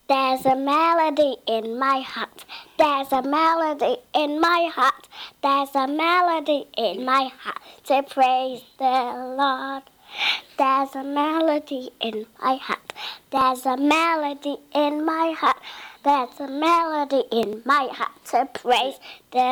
There's a melody in my heart. There's a melody in my heart. There's a melody in my heart to praise the Lord. There's a melody in my heart. There's a melody in my heart. There's a melody in my heart to praise the